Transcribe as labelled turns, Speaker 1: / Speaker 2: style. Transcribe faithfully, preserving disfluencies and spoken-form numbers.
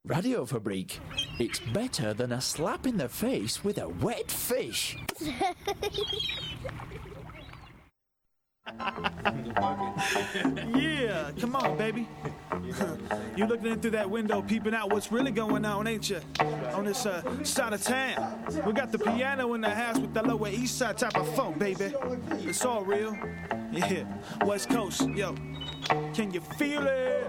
Speaker 1: Radiofabriek. It's better than a slap in the face with a wet fish.
Speaker 2: Yeah, come on, baby. You looking in through that window, peeping out what's really going on, ain't you? On this uh, side of town. We got the piano in the house with the Lower East Side type of funk, baby. It's all real. Yeah, West Coast, yo. Can you feel it?